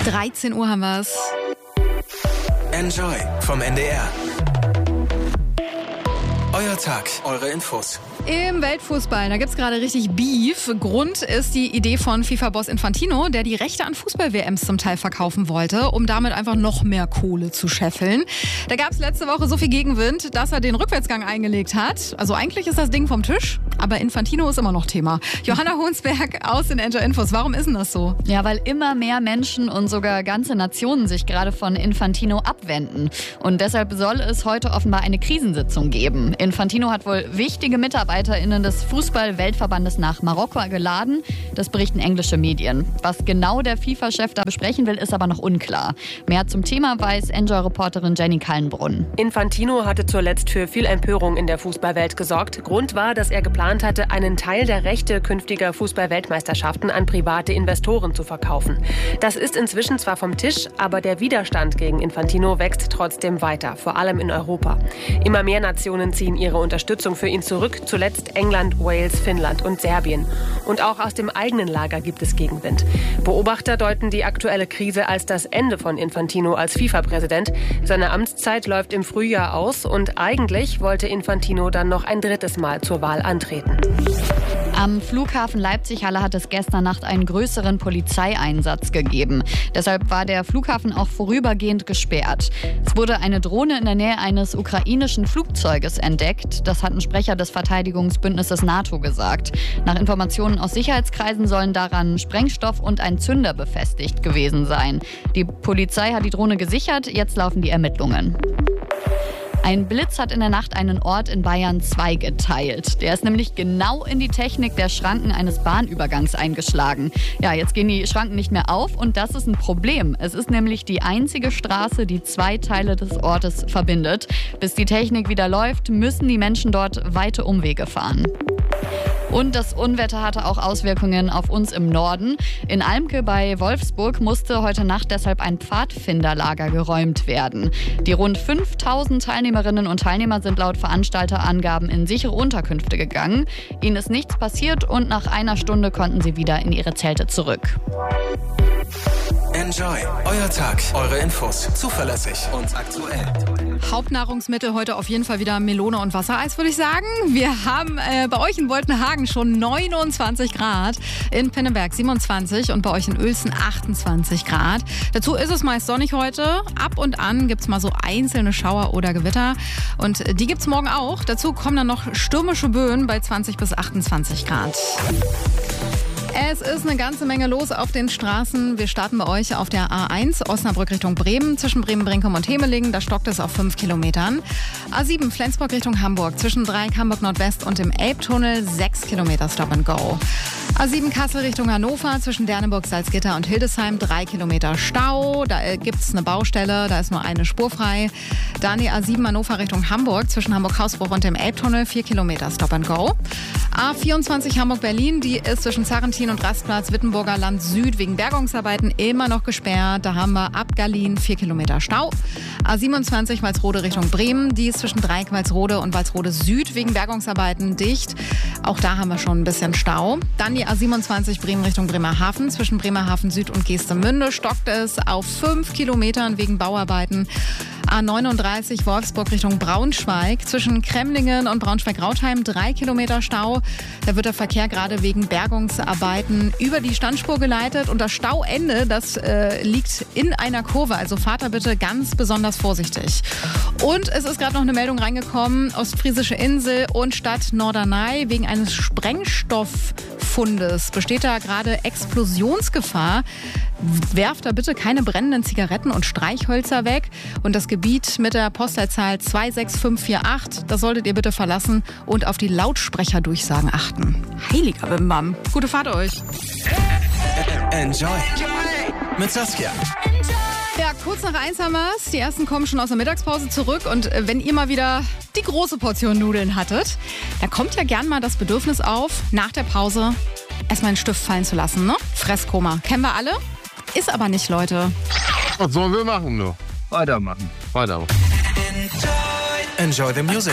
13 Uhr haben wir's. Enjoy vom NDR. Euer Tag, eure Infos. Im Weltfußball, da gibt's gerade richtig Beef. Grund ist die Idee von FIFA-Boss Infantino, der die Rechte an Fußball-WMs zum Teil verkaufen wollte, um damit einfach noch mehr Kohle zu scheffeln. Da gab's letzte Woche so viel Gegenwind, dass er den Rückwärtsgang eingelegt hat. Also eigentlich ist das Ding vom Tisch, aber Infantino ist immer noch Thema. Johanna Hohnsberg aus den Enjoy Infos. Warum ist denn das so? Ja, weil immer mehr Menschen und sogar ganze Nationen sich gerade von Infantino abwenden. Und deshalb soll es heute offenbar eine Krisensitzung geben. Infantino hat wohl wichtige MitarbeiterInnen des Fußball-Weltverbandes nach Marokko geladen. Das berichten englische Medien. Was genau der FIFA-Chef da besprechen will, ist aber noch unklar. Mehr zum Thema weiß Enjoy-Reporterin Jenny Kallenbrunn. Infantino hatte zuletzt für viel Empörung in der Fußballwelt gesorgt. Grund war, dass er geplant hatte, einen Teil der Rechte künftiger Fußball-Weltmeisterschaften an private Investoren zu verkaufen. Das ist inzwischen zwar vom Tisch, aber der Widerstand gegen Infantino wächst trotzdem weiter, vor allem in Europa. Immer mehr Nationen ziehen ihre Unterstützung für ihn zurück, zuletzt England, Wales, Finnland und Serbien. Und auch aus dem eigenen Lager gibt es Gegenwind. Beobachter deuten die aktuelle Krise als das Ende von Infantino als FIFA-Präsident. Seine Amtszeit läuft im Frühjahr aus und eigentlich wollte Infantino dann noch ein drittes Mal zur Wahl antreten. Am Flughafen Leipzig-Halle hat es gestern Nacht einen größeren Polizeieinsatz gegeben. Deshalb war der Flughafen auch vorübergehend gesperrt. Es wurde eine Drohne in der Nähe eines ukrainischen Flugzeuges entdeckt. Das hat ein Sprecher des Verteidigungsbündnisses NATO gesagt. Nach Informationen aus Sicherheitskreisen sollen daran Sprengstoff und ein Zünder befestigt gewesen sein. Die Polizei hat die Drohne gesichert, jetzt laufen die Ermittlungen. Ein Blitz hat in der Nacht einen Ort in Bayern zweigeteilt. Der ist nämlich genau in die Technik der Schranken eines Bahnübergangs eingeschlagen. Ja, jetzt gehen die Schranken nicht mehr auf und das ist ein Problem. Es ist nämlich die einzige Straße, die zwei Teile des Ortes verbindet. Bis die Technik wieder läuft, müssen die Menschen dort weite Umwege fahren. Und das Unwetter hatte auch Auswirkungen auf uns im Norden. In Almke bei Wolfsburg musste heute Nacht deshalb ein Pfadfinderlager geräumt werden. Die rund 5000 Teilnehmerinnen und Teilnehmer sind laut Veranstalterangaben in sichere Unterkünfte gegangen. Ihnen ist nichts passiert und nach einer Stunde konnten sie wieder in ihre Zelte zurück. Enjoy, euer Tag, eure Infos, zuverlässig und aktuell. Hauptnahrungsmittel heute auf jeden Fall wieder Melone und Wassereis, würde ich sagen. Wir haben bei euch in Woltenhagen schon 29 Grad, in Pinneberg 27 und bei euch in Uelzen 28 Grad. Dazu ist es meist sonnig heute. Ab und an gibt es mal so einzelne Schauer oder Gewitter und die gibt es morgen auch. Dazu kommen dann noch stürmische Böen bei 20 bis 28 Grad. Es ist eine ganze Menge los auf den Straßen. Wir starten bei euch auf der A1 Osnabrück Richtung Bremen, zwischen Bremen-Brinkum und Hemelingen. Da stockt es auf 5 Kilometern. A7 Flensburg Richtung Hamburg, zwischen Dreieck Hamburg Nordwest und dem Elbtunnel 6 Kilometer Stop and Go. A7 Kassel Richtung Hannover, zwischen Derneburg, Salzgitter und Hildesheim 3 Kilometer Stau. Da gibt es eine Baustelle, da ist nur eine Spur frei. Dann die A7 Hannover Richtung Hamburg, zwischen Hamburg-Hausbruch und dem Elbtunnel 4 Kilometer Stop and Go. A24 Hamburg-Berlin, die ist zwischen Sarrentin und Rastplatz Wittenburger Land Süd wegen Bergungsarbeiten immer noch gesperrt. Da haben wir ab Gallien 4 Kilometer Stau. A27 Walsrode Richtung Bremen, die ist zwischen Dreieck Walsrode und Walsrode Süd wegen Bergungsarbeiten dicht. Auch da haben wir schon ein bisschen Stau. Dann die A27 Bremen Richtung Bremerhaven, zwischen Bremerhaven Süd und Geestemünde stockt es auf 5 Kilometern wegen Bauarbeiten. A39 Wolfsburg Richtung Braunschweig, zwischen Kremlingen und Braunschweig-Rautheim 3 Kilometer Stau. Da wird der Verkehr gerade wegen Bergungsarbeiten über die Standspur geleitet und das Stauende, das liegt in einer Kurve. Also fahrt da bitte ganz besonders vorsichtig. Und es ist gerade noch eine Meldung reingekommen, Ostfriesische Insel und Stadt Norderney wegen eines Sprengstofffundes besteht da gerade Explosionsgefahr. Werft da bitte keine brennenden Zigaretten und Streichhölzer weg. Und das Gebiet mit der Postleitzahl 26548, das solltet ihr bitte verlassen und auf die Lautsprecherdurchsagen achten. Heiliger Bimbam. Gute Fahrt euch. Enjoy mit Saskia. Ja, kurz nach 1 haben wir es. Die ersten kommen schon aus der Mittagspause zurück. Und wenn ihr mal wieder die große Portion Nudeln hattet, da kommt ja gern mal das Bedürfnis auf, nach der Pause erstmal einen Stift fallen zu lassen, ne? Fresskoma. Kennen wir alle? Ist aber nicht, Leute. Was sollen wir machen, nur? Weitermachen. Enjoy the music.